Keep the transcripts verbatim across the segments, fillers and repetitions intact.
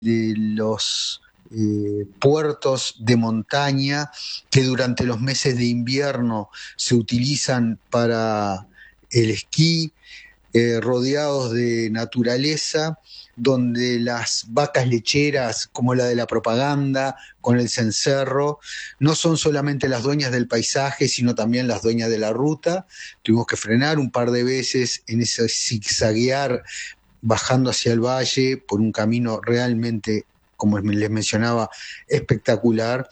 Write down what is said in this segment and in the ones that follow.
de los eh, puertos de montaña que durante los meses de invierno se utilizan para el esquí, eh, rodeados de naturaleza, donde las vacas lecheras, como la de la propaganda, con el cencerro, no son solamente las dueñas del paisaje, sino también las dueñas de la ruta. Tuvimos que frenar un par de veces en ese zigzaguear, bajando hacia el valle por un camino realmente, como les mencionaba, espectacular.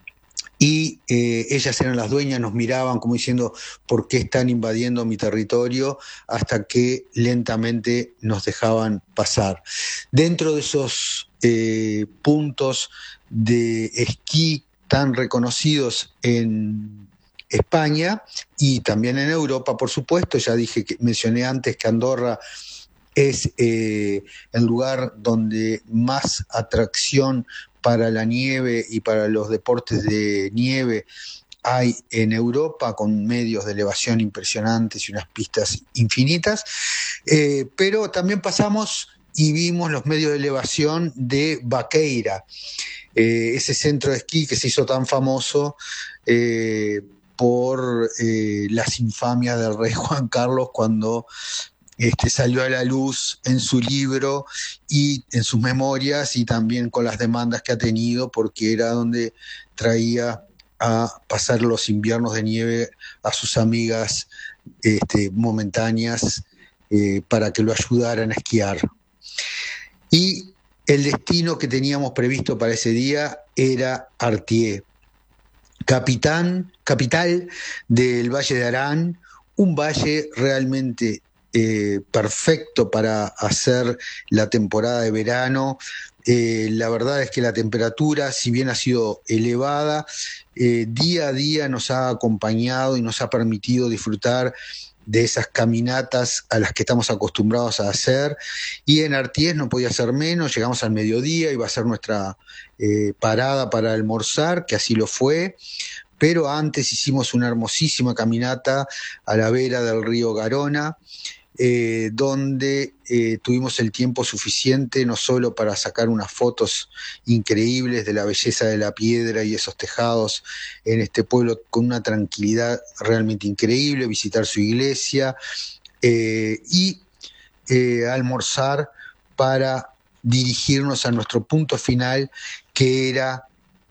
Y eh, ellas eran las dueñas, nos miraban como diciendo, ¿por qué están invadiendo mi territorio? Hasta que lentamente nos dejaban pasar. Dentro de esos eh, puntos de esquí tan reconocidos en España y también en Europa, por supuesto, ya dije que mencioné antes que Andorra es eh, el lugar donde más atracción para la nieve y para los deportes de nieve hay en Europa, con medios de elevación impresionantes y unas pistas infinitas, eh, pero también pasamos y vimos los medios de elevación de Vaqueira, eh, ese centro de esquí que se hizo tan famoso eh, por eh, las infamias del rey Juan Carlos cuando Este, salió a la luz en su libro y en sus memorias, y también con las demandas que ha tenido, porque era donde traía a pasar los inviernos de nieve a sus amigas este, momentáneas eh, para que lo ayudaran a esquiar. Y el destino que teníamos previsto para ese día era Artier, capitán, capital del Valle de Arán, un valle realmente Eh, perfecto para hacer la temporada de verano. Eh, la verdad es que la temperatura, si bien ha sido elevada, eh, día a día nos ha acompañado y nos ha permitido disfrutar de esas caminatas a las que estamos acostumbrados a hacer, y en Artiés no podía ser menos. Llegamos al mediodía, iba a ser nuestra eh, parada para almorzar, que así lo fue, pero antes hicimos una hermosísima caminata a la vera del río Garona, Eh, donde eh, tuvimos el tiempo suficiente no solo para sacar unas fotos increíbles de la belleza de la piedra y esos tejados en este pueblo con una tranquilidad realmente increíble, visitar su iglesia eh, y eh, almorzar para dirigirnos a nuestro punto final, que era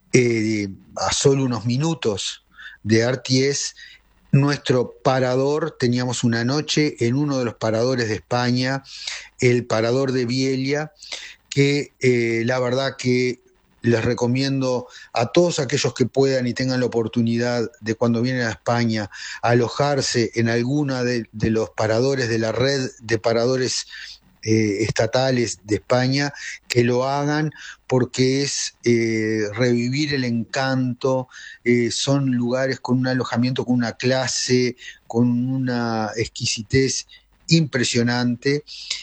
eh, a solo unos minutos de Artiés. Nuestro parador, teníamos una noche en uno de los paradores de España, el parador de Vielha, que eh, la verdad que les recomiendo a todos aquellos que puedan y tengan la oportunidad de, cuando vienen a España, alojarse en alguna de, de los paradores de la red de paradores Eh, estatales de España, que lo hagan, porque es eh, revivir el encanto. Eh, son lugares con un alojamiento, con una clase, con una exquisitez impresionante.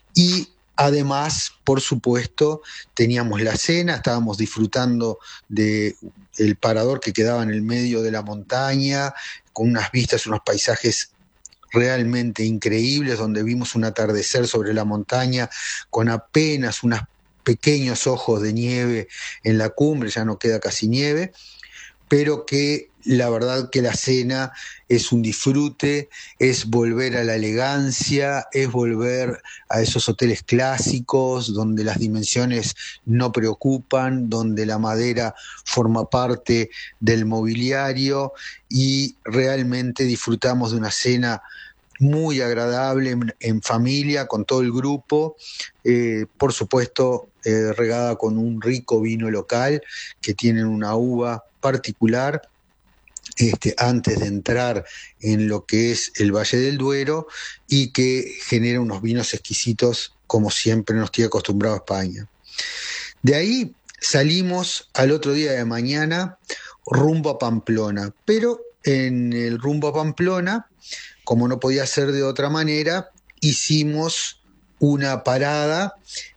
Y además, por supuesto, teníamos la cena, estábamos disfrutando de el parador que quedaba en el medio de la montaña, con unas vistas, unos paisajes realmente increíbles, donde vimos un atardecer sobre la montaña con apenas unos pequeños ojos de nieve en la cumbre, ya no queda casi nieve, pero que la verdad que la cena es un disfrute, es volver a la elegancia, es volver a esos hoteles clásicos donde las dimensiones no preocupan, donde la madera forma parte del mobiliario, y realmente disfrutamos de una cena muy agradable en, en familia, con todo el grupo, eh, por supuesto eh, regada con un rico vino local, que tienen una uva particular, este, antes de entrar en lo que es el Valle del Duero, y que genera unos vinos exquisitos, como siempre nos tiene acostumbrado a España. De ahí salimos al otro día de mañana rumbo a Pamplona, pero en el rumbo a Pamplona, como no podía ser de otra manera, hicimos una parada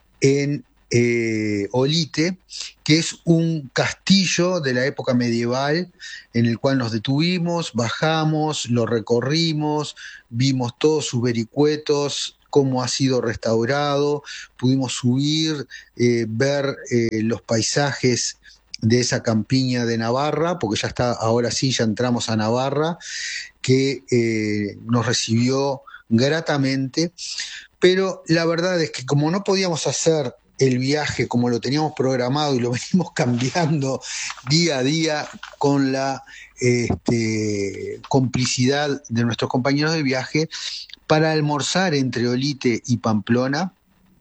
en eh, Olite, que es un castillo de la época medieval, en el cual nos detuvimos, bajamos, lo recorrimos, vimos todos sus vericuetos cómo ha sido restaurado, pudimos subir, eh, ver eh, los paisajes de esa campiña de Navarra, porque ya está, ahora sí, ya entramos a Navarra, que eh, nos recibió gratamente, pero la verdad es que como no podíamos hacer el viaje como lo teníamos programado y lo venimos cambiando día a día con la este, complicidad de nuestros compañeros de viaje, para almorzar entre Olite y Pamplona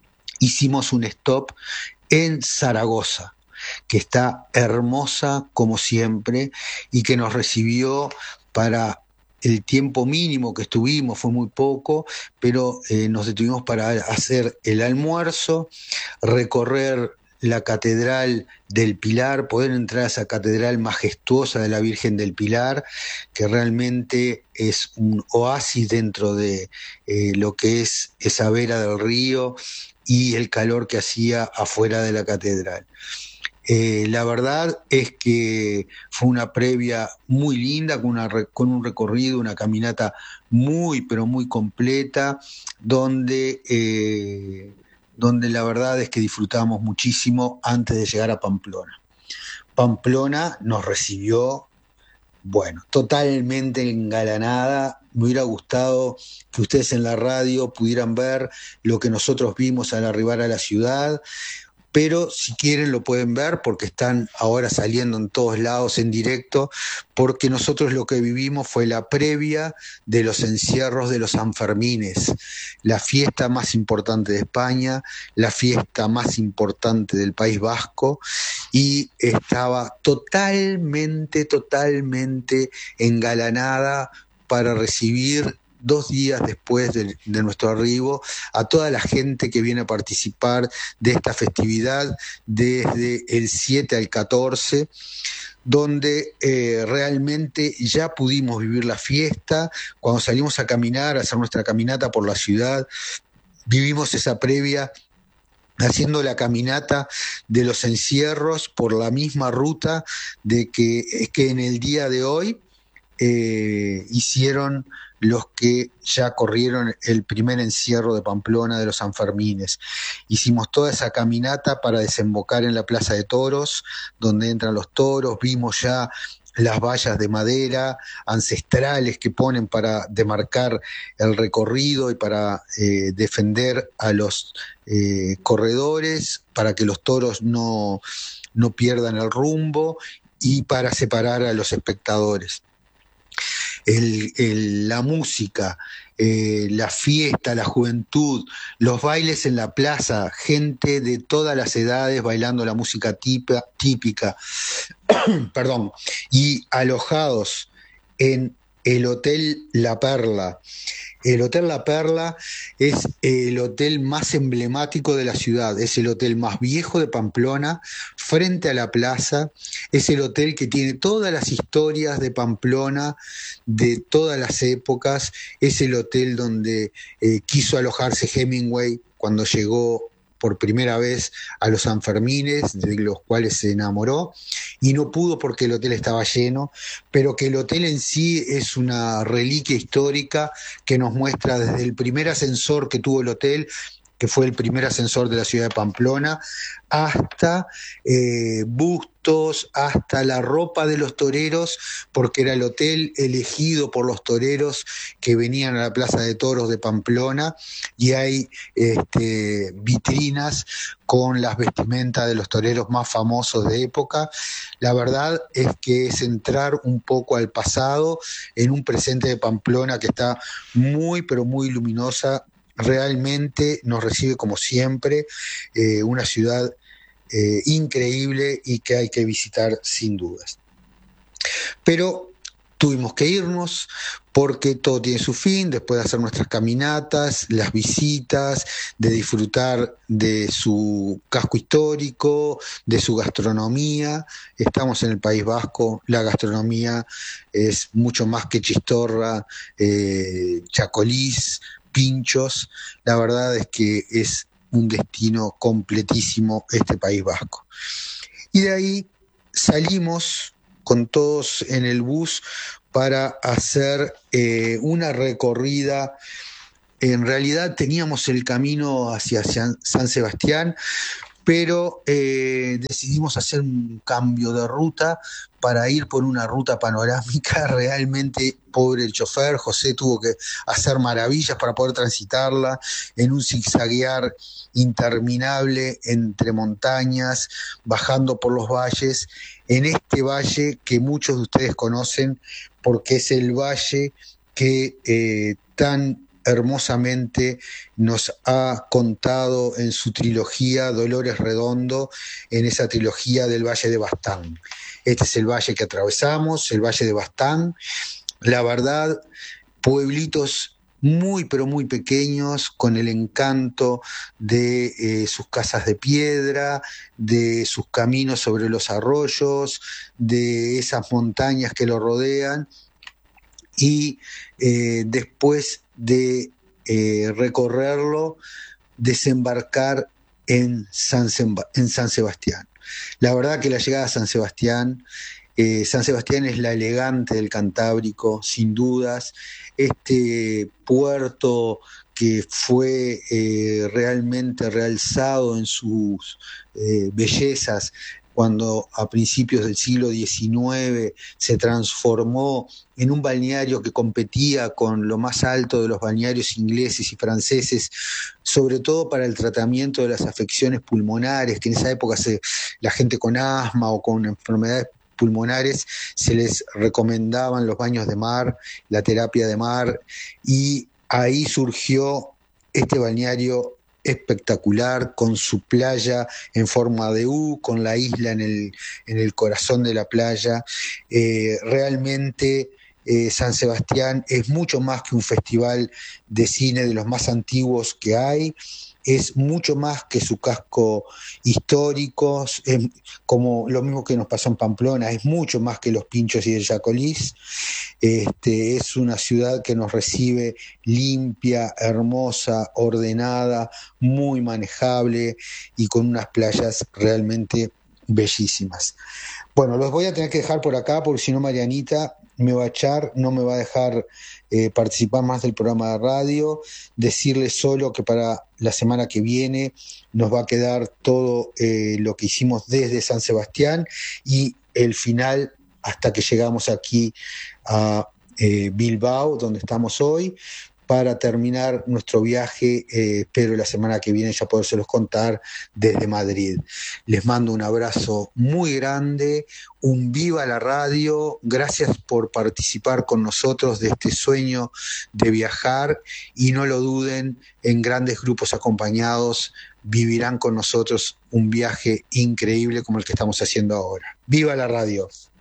hicimos un stop en Zaragoza, que está hermosa como siempre y que nos recibió para el tiempo mínimo que estuvimos, fue muy poco, pero eh, nos detuvimos para hacer el almuerzo, recorrer la Catedral del Pilar, poder entrar a esa catedral majestuosa de la Virgen del Pilar, que realmente es un oasis dentro de eh, lo que es esa vera del río y el calor que hacía afuera de la catedral. Eh, la verdad es que fue una previa muy linda, con, una, con un recorrido, una caminata muy, pero muy completa, donde, eh, donde la verdad es que disfrutamos muchísimo antes de llegar a Pamplona. Pamplona nos recibió, bueno, totalmente engalanada. Me hubiera gustado que ustedes en la radio pudieran ver lo que nosotros vimos al arribar a la ciudad, pero si quieren lo pueden ver porque están ahora saliendo en todos lados en directo, porque nosotros lo que vivimos fue la previa de los encierros de los Sanfermines, la fiesta más importante de España, la fiesta más importante del País Vasco, y estaba totalmente, totalmente engalanada para recibir dos días después de, de nuestro arribo a toda la gente que viene a participar de esta festividad desde el siete al catorce, donde eh, realmente ya pudimos vivir la fiesta. Cuando salimos a caminar, a hacer nuestra caminata por la ciudad, vivimos esa previa haciendo la caminata de los encierros por la misma ruta de que, que en el día de hoy eh, hicieron los que ya corrieron el primer encierro de Pamplona de los Sanfermines. Hicimos toda esa caminata para desembocar en la Plaza de Toros, donde entran los toros. Vimos ya las vallas de madera ancestrales que ponen para demarcar el recorrido y para eh, defender a los eh, corredores, para que los toros no, no pierdan el rumbo y para separar a los espectadores. El, el, la música, eh, la fiesta, la juventud, los bailes en la plaza, gente de todas las edades bailando la música típica, típica perdón, y alojados en el Hotel La Perla. El Hotel La Perla es el hotel más emblemático de la ciudad, es el hotel más viejo de Pamplona, frente a la plaza, es el hotel que tiene todas las historias de Pamplona, de todas las épocas, es el hotel donde eh, quiso alojarse Hemingway cuando llegó por primera vez a los Sanfermines, de los cuales se enamoró, y no pudo porque el hotel estaba lleno, pero que el hotel en sí es una reliquia histórica que nos muestra desde el primer ascensor que tuvo el hotel, que fue el primer ascensor de la ciudad de Pamplona, hasta eh, bustos, hasta la ropa de los toreros, porque era el hotel elegido por los toreros que venían a la Plaza de Toros de Pamplona, y hay este, vitrinas con las vestimentas de los toreros más famosos de época. La verdad es que es entrar un poco al pasado en un presente de Pamplona que está muy, pero muy luminosa. Realmente nos recibe como siempre, eh, una ciudad eh, increíble y que hay que visitar sin dudas. Pero tuvimos que irnos porque todo tiene su fin, después de hacer nuestras caminatas, las visitas, de disfrutar de su casco histórico, de su gastronomía. Estamos en el País Vasco, la gastronomía es mucho más que chistorra, eh, chacolís, pinchos. La verdad es que es un destino completísimo este País Vasco. Y de ahí salimos con todos en el bus para hacer eh, una recorrida en realidad teníamos el camino hacia San Sebastián, pero eh, decidimos hacer un cambio de ruta para ir por una ruta panorámica. Realmente, pobre el chofer, José tuvo que hacer maravillas para poder transitarla en un zigzaguear interminable entre montañas, bajando por los valles, en este valle que muchos de ustedes conocen porque es el valle que eh, tan hermosamente nos ha contado en su trilogía Dolores Redondo, en esa trilogía del Valle de Baztán. Este es el valle que atravesamos, el Valle de Baztán. La verdad, pueblitos muy pero muy pequeños, con el encanto de eh, sus casas de piedra, de sus caminos sobre los arroyos, de esas montañas que lo rodean, y eh, después de eh, recorrerlo, desembarcar en San, en San Sebastián. La verdad que la llegada a San Sebastián, eh, San Sebastián es la elegante del Cantábrico, sin dudas. Este puerto que fue eh, realmente realzado en sus eh, bellezas cuando a principios del siglo diecinueve se transformó en un balneario que competía con lo más alto de los balnearios ingleses y franceses, sobre todo para el tratamiento de las afecciones pulmonares, que en esa época se, la gente con asma o con enfermedades pulmonares se les recomendaban los baños de mar, la terapia de mar, y ahí surgió este balneario espectacular, con su playa en forma de U, con la isla en el, en el corazón de la playa. Eh, realmente eh, San Sebastián es mucho más que un festival de cine de los más antiguos que hay, es mucho más que su casco histórico, es como lo mismo que nos pasó en Pamplona, es mucho más que los Pinchos y el Yacolís. Este, es una ciudad que nos recibe limpia, hermosa, ordenada, muy manejable y con unas playas realmente bellísimas. Bueno, los voy a tener que dejar por acá porque si no Marianita me va a echar, no me va a dejar eh, participar más del programa de radio. Decirles solo que para la semana que viene nos va a quedar todo eh, lo que hicimos desde San Sebastián y el final hasta que llegamos aquí a eh, Bilbao, donde estamos hoy, para terminar nuestro viaje. Eh, espero la semana que viene ya podérselos contar desde Madrid. Les mando un abrazo muy grande, un viva la radio, gracias por participar con nosotros de este sueño de viajar y no lo duden, en grandes grupos acompañados vivirán con nosotros un viaje increíble como el que estamos haciendo ahora. ¡Viva la radio!